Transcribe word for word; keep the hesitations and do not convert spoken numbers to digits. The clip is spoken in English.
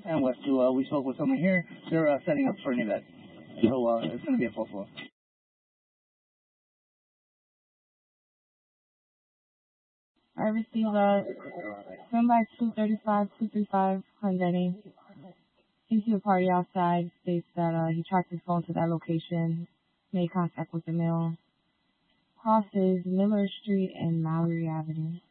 and West two. Uh, we spoke with someone here. They're uh, setting up for an event. So uh, it's going to be a full floor. I received a seven by two thirty-five, two thirty-five Hyundai. Sees the party outside, states that uh, he tracked his phone to that location, made contact with the male. Crosses Miller Street and Mallory Avenue.